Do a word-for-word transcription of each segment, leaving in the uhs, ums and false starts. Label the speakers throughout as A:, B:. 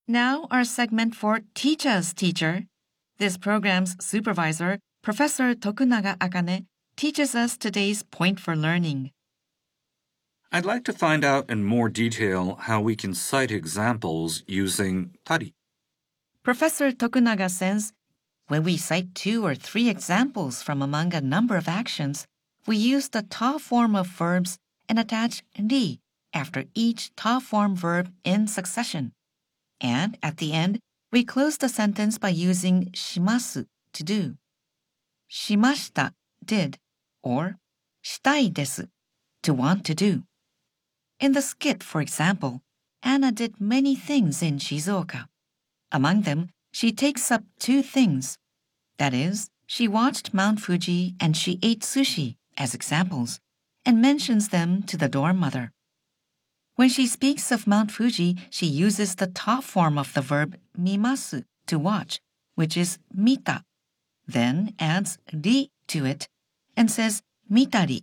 A: Now our segment for Teach Us, Teacher. This program's supervisor, Professor Tokunaga Akane, teaches us today's point for learning.
B: I'd like to find out in more detail how we can cite examples using tari.
A: Professor Tokunaga says, when we cite two or three examples from among a number of actions, we use the ta form of verbs and attach ri after each ta form verb in succession. And at the end, we close the sentence by using shimasu, to do. Shimashita, did, or shitai desu, to want to do. In the skit, for example, Anna did many things in Shizuoka. Among them, she takes up two things. That is, she watched Mount Fuji and she ate sushi as examples, and mentions them to the dorm mother. When she speaks of Mount Fuji, she uses the ta form of the verb mimasu, to watch, which is mita, then adds ri to it and says mitari.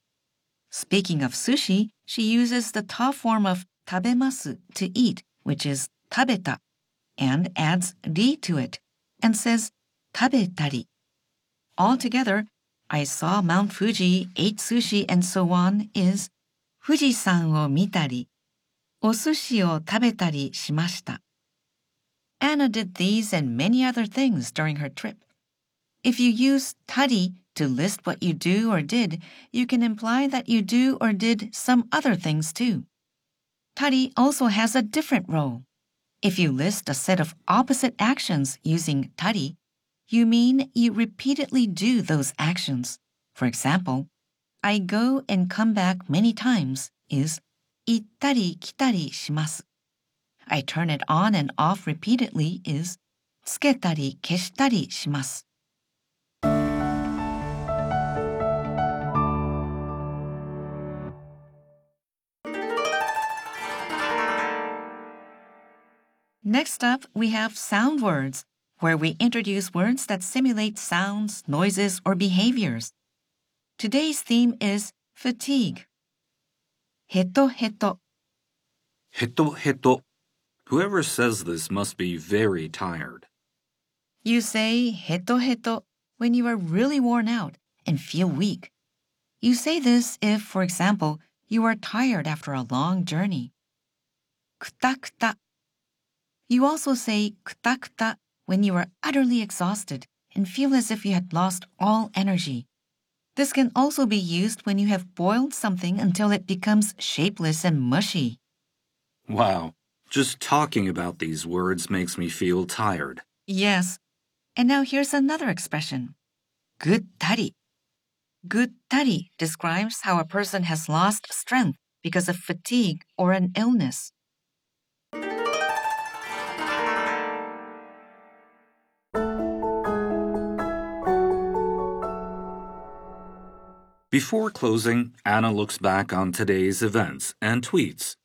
A: Speaking of sushi, she uses the ta form of tabemasu, to eat, which is tabeta, and adds ri to it and says tabetari. Altogether, I saw Mount Fuji, ate sushi, and so on is Fuji-san o mitari, o sushi o tabetari shimashita. Anna did these and many other things during her trip. If you use tari to list what you do or did, you can imply that you do or did some other things too. Tari also has a different role. If you list a set of opposite actions using tari, you mean you repeatedly do those actions. For example, I go and come back many times is ittari kitari shimasu. I turn it on and off repeatedly is tsuketari keshitari shimasu. Next up, we have sound words, where we introduce words that simulate sounds, noises, or behaviors. Today's theme is fatigue. Heto heto.
B: Heto heto. Whoever says this must be very tired.
A: You say heto heto when you are really worn out and feel weak. You say this if, for example, you are tired after a long journey. Kuta kuta. You also say kuta kuta when you are utterly exhausted and feel as if you had lost all energy. This can also be used when you have boiled something until it becomes shapeless and mushy.
B: Wow, just talking about these words makes me feel tired.
A: Yes. And now here's another expression. Guttari. Guttari describes how a person has lost strength because of fatigue or an illness.
B: Before closing, Anna looks back on today's events and tweets,